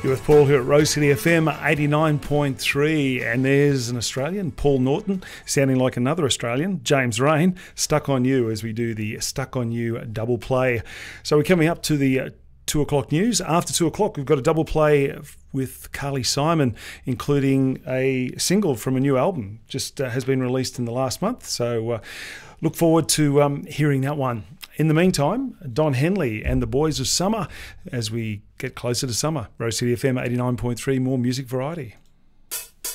You're with Paul here at Rose City FM 89.3, and there's an Australian, Paul Norton, sounding like another Australian, James Rain, Stuck on You, as we do the Stuck on You double play. So we're coming up to the 2 o'clock news. After 2 o'clock, we've got a double play with Carly Simon, including a single from a new album, just has been released in the last month. So look forward to hearing that one. In the meantime, Don Henley and the Boys of Summer as we get closer to summer. Rose City FM 89.3, more music variety.